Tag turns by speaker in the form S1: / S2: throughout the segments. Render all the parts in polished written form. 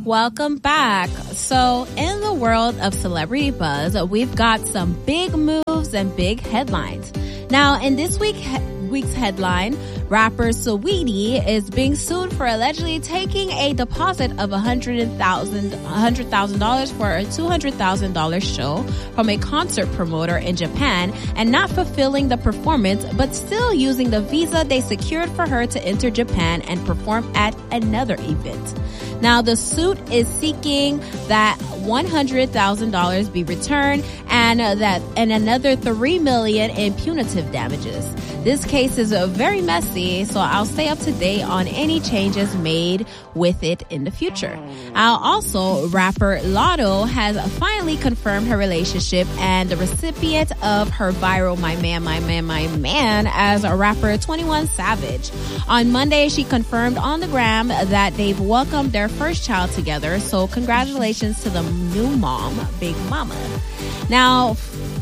S1: Welcome back. So, in the world of celebrity buzz, we've got some big moves and big headlines. Now, in this week's headline, rapper Saweetie is being sued for allegedly taking a deposit of $100,000 for a $200,000 show from a concert promoter in Japan and not fulfilling the performance, but still using the visa they secured for her to enter Japan and perform at another event. Now, the suit is seeking that $100,000 be returned and another $3 million in punitive damages. This case is very messy, so I'll stay up to date on any changes made with it in the future. Also, rapper Lotto has finally confirmed her relationship and the recipient of her viral My Man as a rapper 21 Savage. On Monday, she confirmed on the gram that they've welcomed their first child together, so congratulations to the new mom, Big Mama. Now,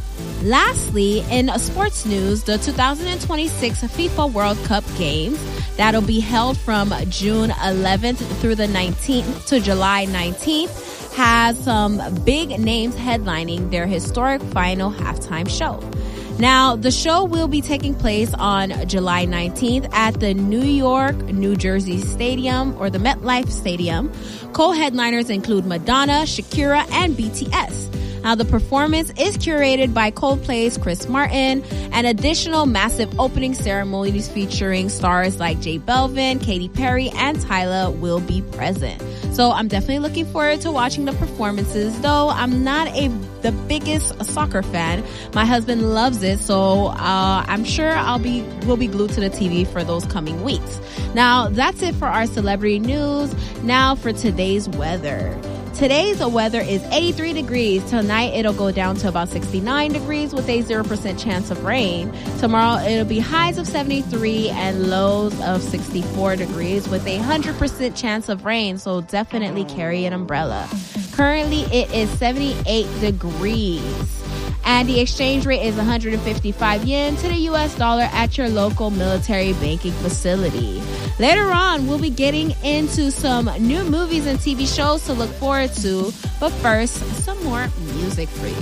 S1: lastly, in sports news, the 2026 FIFA World Cup games that'll be held from June 11th through the 19th to July 19th has some big names headlining their historic final halftime show. Now, the show will be taking place on July 19th at the New Jersey Stadium or the MetLife Stadium. Co-headliners include Madonna, Shakira, and BTS. Now, the performance is curated by Coldplay's Chris Martin, and additional massive opening ceremonies featuring stars like J Balvin, Katy Perry, and Tyla will be present. So I'm definitely looking forward to watching the performances, though I'm not the biggest soccer fan. My husband loves it, so I'm sure we'll be glued to the TV for those coming weeks. Now, that's it for our celebrity news. Now for today's weather. Today's weather is 83 degrees. Tonight, it'll go down to about 69 degrees with a 0% chance of rain. Tomorrow, it'll be highs of 73 and lows of 64 degrees with a 100% chance of rain. So definitely carry an umbrella. Currently, it is 78 degrees. And the exchange rate is 155 yen to the U.S. dollar at your local military banking facility. Later on, we'll be getting into some new movies and TV shows to look forward to. But first, some more music for you.